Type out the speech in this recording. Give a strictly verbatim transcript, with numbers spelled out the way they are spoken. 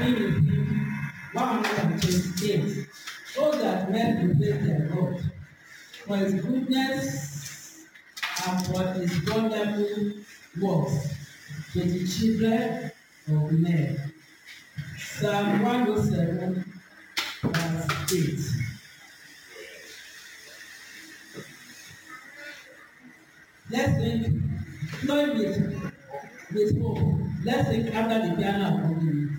been with him one hundred twenty-eight. Those that men replace their God for his goodness and for his wonderful works to the children of men. Psalm one oh seven, verse eight. Let's think, not with, with hope. Let's think after the piano.